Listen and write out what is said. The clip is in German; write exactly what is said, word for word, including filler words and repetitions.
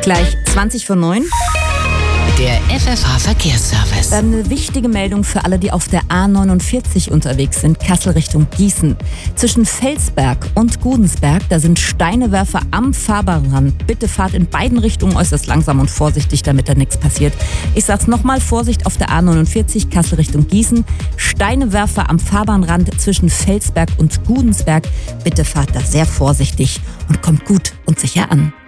Gleich zwanzig vor neun. Der F F H-Verkehrsservice. Dann eine wichtige Meldung für alle, die auf der A neunundvierzig unterwegs sind, Kassel Richtung Gießen. Zwischen Felsberg und Gudensberg, da sind Steinewerfer am Fahrbahnrand. Bitte fahrt in beiden Richtungen äußerst langsam und vorsichtig, damit da nichts passiert. Ich sag's nochmal, Vorsicht auf der A neunundvierzig, Kassel Richtung Gießen. Steinewerfer am Fahrbahnrand zwischen Felsberg und Gudensberg. Bitte fahrt da sehr vorsichtig und kommt gut und sicher an.